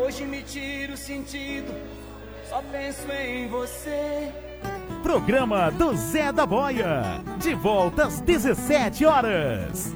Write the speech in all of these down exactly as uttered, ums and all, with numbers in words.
Hoje me tiro o sentido, só penso em você. Programa do Zé da Boia, de volta às dezessete horas.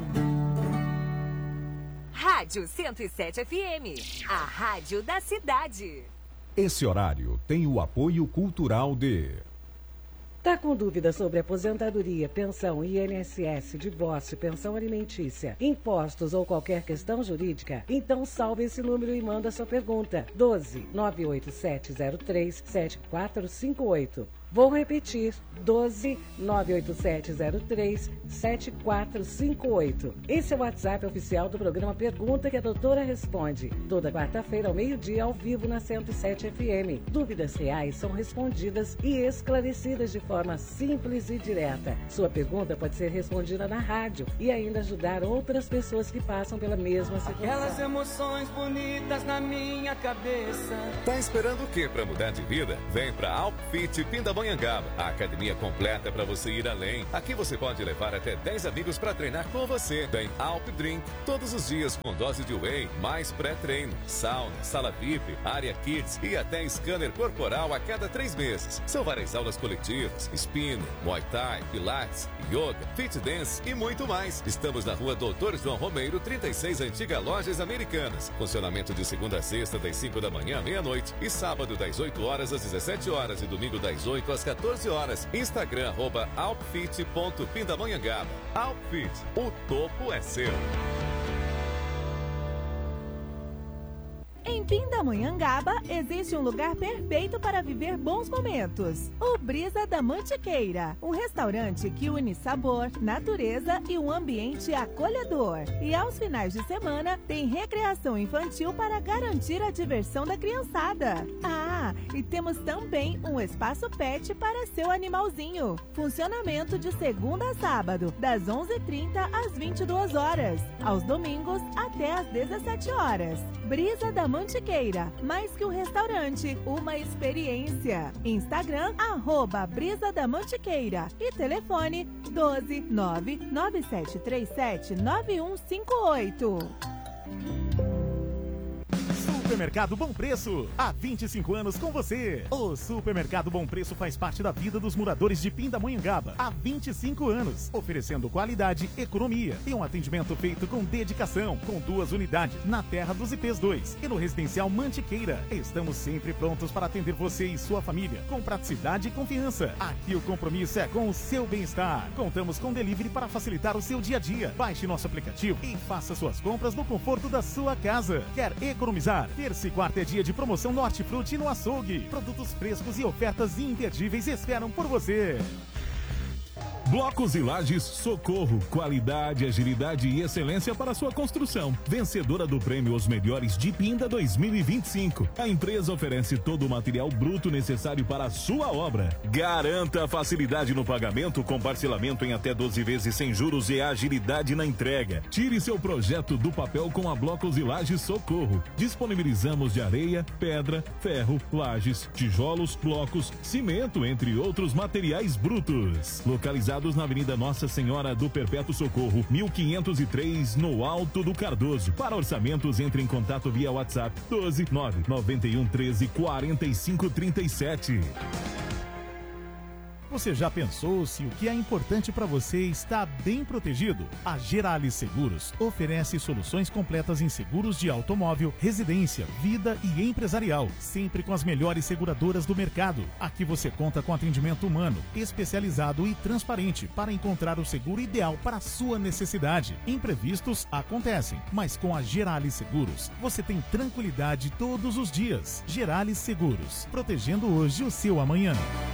Rádio cento e sete F M, a rádio da cidade. Esse horário tem o apoio cultural de... Tá com dúvida sobre aposentadoria, pensão, I N S S, divórcio, pensão alimentícia, impostos ou qualquer questão jurídica? Então salve esse número e manda sua pergunta. doze, nove oito sete zero três, sete quatro cinco oito. Vou repetir, doze, nove oito sete zero três, sete quatro cinco oito. Esse é o WhatsApp oficial do programa Pergunta que a Doutora Responde. Toda quarta-feira ao meio-dia, ao vivo na cento e sete F M. Dúvidas reais são respondidas e esclarecidas de forma simples e direta. Sua pergunta pode ser respondida na rádio e ainda ajudar outras pessoas que passam pela mesma situação. Aquelas emoções bonitas na minha cabeça. Tá esperando o quê para mudar de vida? Vem pra Alpfit Pindamonhangaba, a academia completa para você ir além. Aqui você pode levar até dez amigos para treinar com você. Tem Alp Drink todos os dias com dose de whey, mais pré-treino, sauna, sala V I P, área kids e até scanner corporal a cada três meses. São várias aulas coletivas, spinning, muay thai, pilates, yoga, fit dance e muito mais. Estamos na rua Doutor João Romeiro, trinta e seis, Antiga Lojas Americanas. Funcionamento de segunda a sexta, das cinco da manhã à meia-noite e sábado das oito horas às dezessete horas e domingo das oito às quatorze horas. Instagram, arroba alpfit ponto pindamonhangaba. Alpfit, o topo é seu. Em Pindamonhangaba, existe um lugar perfeito para viver bons momentos. O Brisa da Mantiqueira, um restaurante que une sabor, natureza e um ambiente acolhedor. E aos finais de semana, tem recreação infantil para garantir a diversão da criançada. Ah, e temos também um espaço pet para seu animalzinho. Funcionamento de segunda a sábado, das onze e trinta às vinte e duas horas. Aos domingos, até às dezessete horas. Brisa da Mantiqueira, mais que um restaurante, uma experiência. Instagram, arroba Brisa da Mantiqueira. E telefone doze, nove nove sete três sete, nove um cinco oito. Supermercado Bom Preço, há vinte e cinco anos com você. O Supermercado Bom Preço faz parte da vida dos moradores de Pindamonhangaba há vinte e cinco anos, oferecendo qualidade, economia e um atendimento feito com dedicação, com duas unidades na Terra dos I Ps dois e no Residencial Mantiqueira. Estamos sempre prontos para atender você e sua família, com praticidade e confiança. Aqui o compromisso é com o seu bem-estar. Contamos com delivery para facilitar o seu dia a dia. Baixe nosso aplicativo e faça suas compras no conforto da sua casa. Quer economizar? Terça e quarta é dia de promoção no Hortifruti no açougue. Produtos frescos e ofertas imperdíveis esperam por você. Blocos e Lajes Socorro, qualidade, agilidade e excelência para sua construção. Vencedora do prêmio Os Melhores de Pinda dois mil e vinte e cinco. A empresa oferece todo o material bruto necessário para a sua obra. Garanta facilidade no pagamento com parcelamento em até doze vezes sem juros e agilidade na entrega. Tire seu projeto do papel com a Blocos e Lajes Socorro. Disponibilizamos de areia, pedra, ferro, lajes, tijolos, blocos, cimento, entre outros materiais brutos. Localizado na Avenida Nossa Senhora do Perpétuo Socorro, mil quinhentos e três, no Alto do Cardoso. Para orçamentos, entre em contato via WhatsApp doze, nove nove um, treze, quarenta e cinco, trinta e sete. Você já pensou se o que é importante para você está bem protegido? A Gerali Seguros oferece soluções completas em seguros de automóvel, residência, vida e empresarial, sempre com as melhores seguradoras do mercado. Aqui você conta com atendimento humano, especializado e transparente para encontrar o seguro ideal para a sua necessidade. Imprevistos acontecem, mas com a Gerali Seguros você tem tranquilidade todos os dias. Gerali Seguros, protegendo hoje o seu amanhã.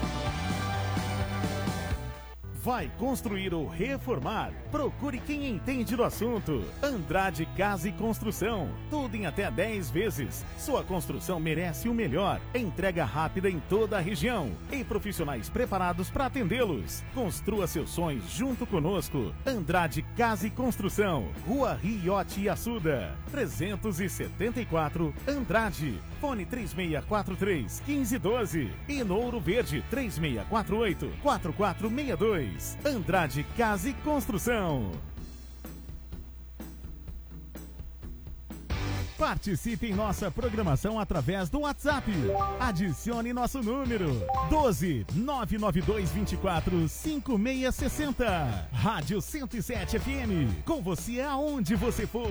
Vai construir ou reformar? Procure quem entende do assunto. Andrade Casa e Construção. Tudo em até dez vezes. Sua construção merece o melhor. Entrega rápida em toda a região. E profissionais preparados para atendê-los. Construa seus sonhos junto conosco. Andrade Casa e Construção. Rua Riote Assuda. trezentos e setenta e quatro, Andrade. Fone três seis quatro três, um cinco um dois. E no Ouro Verde, três seis quatro oito, quatro quatro seis dois. Andrade Casa e Construção. Participe em nossa programação através do WhatsApp. Adicione nosso número doze nove nove dois dois quatro cinco seis seis zero. Rádio cento e sete F M. Com você aonde você for.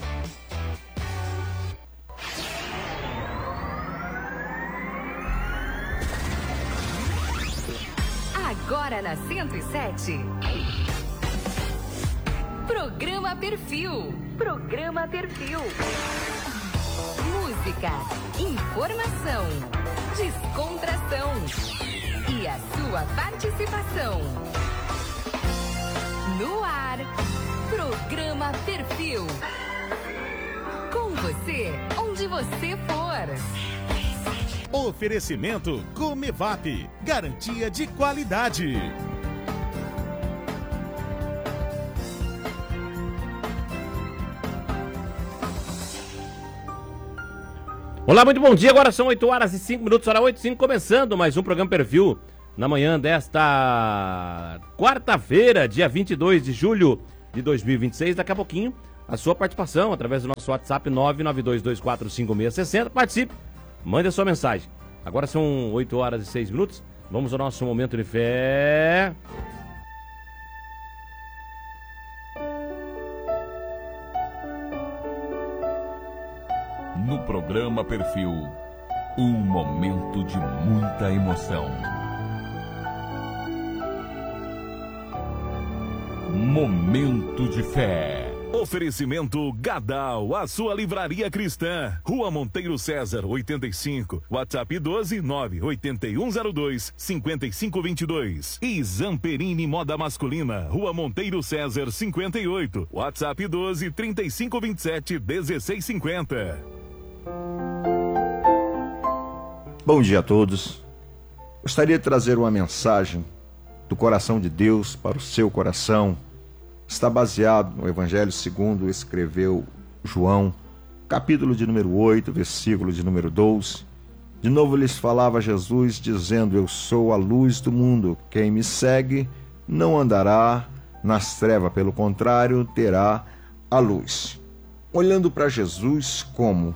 Agora na cento e sete. Programa Perfil. Programa Perfil. Música, informação, descontração e a sua participação. No ar, Programa Perfil. Com você, onde você for. Oferecimento Comevap, garantia de qualidade. Olá, muito bom dia, agora são oito horas e cinco minutos, hora oito e cinco, começando mais um Programa Perfil, na manhã desta quarta-feira, dia vinte e dois de julho de dois mil e vinte e seis, daqui a pouquinho, a sua participação através do nosso WhatsApp nove nove dois dois quatro cinco seis seis zero, participe, mande a sua mensagem. Agora são oito horas e seis minutos, vamos ao nosso momento de fé. No programa Perfil, um momento de muita emoção. Momento de fé. Oferecimento Gadal, a sua livraria cristã. Rua Monteiro César, oitenta e cinco. WhatsApp doze nove oito um zero dois cinco cinco dois dois. E Zamperini Moda Masculina, Rua Monteiro César, cinquenta e oito. WhatsApp doze trinta e cinco vinte e sete dezesseis cinquenta. Bom dia a todos. Gostaria de trazer uma mensagem do coração de Deus para o seu coração. Está baseado no Evangelho segundo escreveu João, capítulo de número oito, versículo de número doze. De novo lhes falava Jesus, dizendo: eu sou a luz do mundo. Quem me segue não andará nas trevas, pelo contrário, terá a luz. Olhando para Jesus como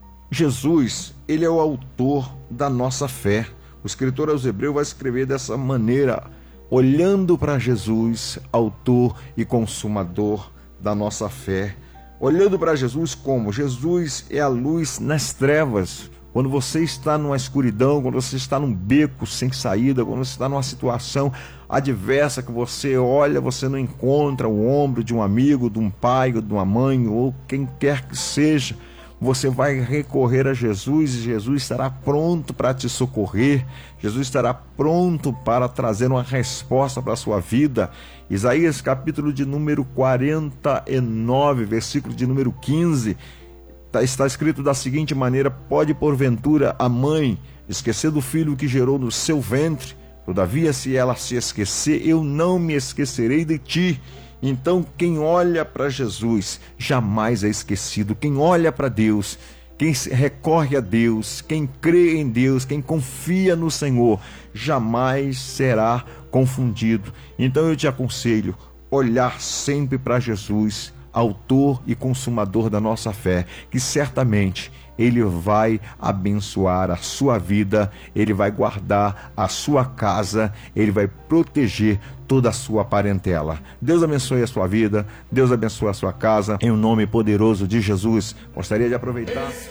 Jesus, ele é o autor da nossa fé. O escritor aos Hebreus vai escrever dessa maneira: olhando para Jesus, autor e consumador da nossa fé. Olhando para Jesus como Jesus é a luz nas trevas. Quando você está numa escuridão, quando você está num beco sem saída, quando você está numa situação adversa que você olha, você não encontra o ombro de um amigo, de um pai, de uma mãe ou quem quer que seja, você vai recorrer a Jesus e Jesus estará pronto para te socorrer. Jesus estará pronto para trazer uma resposta para a sua vida. Isaías capítulo de número quarenta e nove, versículo de número quinze, está escrito da seguinte maneira: pode porventura a mãe esquecer do filho que gerou no seu ventre? Todavia, se ela se esquecer, eu não me esquecerei de ti. Então, quem olha para Jesus jamais é esquecido. Quem olha para Deus, quem recorre a Deus, quem crê em Deus, quem confia no Senhor, jamais será confundido. Então eu te aconselho, olhar sempre para Jesus, autor e consumador da nossa fé, que certamente Ele vai abençoar a sua vida, Ele vai guardar a sua casa, Ele vai proteger toda a sua parentela. Deus abençoe a sua vida, Deus abençoe a sua casa, em o nome poderoso de Jesus. Gostaria de aproveitar...